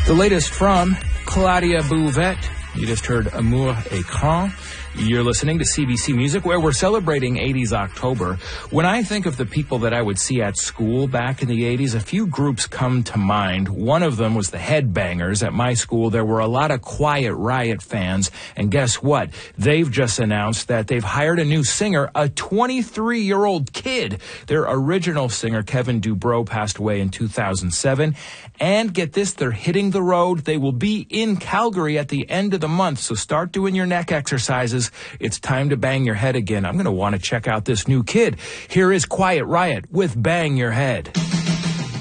The latest from Claudia Bouvette. You just heard Amour Écran. You're listening to CBC Music, where we're celebrating 80s October. When I think of the people that I would see at school back in the 80s, a few groups come to mind. One of them was the Headbangers. At my school, there were a lot of Quiet Riot fans. And guess what? They've just announced that they've hired a new singer, a 23-year-old kid. Their original singer, Kevin Dubrow, passed away in 2007. And get this, they're hitting the road. They will be in Calgary at the end of the month. So start doing your neck exercises. It's time to bang your head again. I'm going to want to check out this new kid. Here is Quiet Riot with Bang Your Head.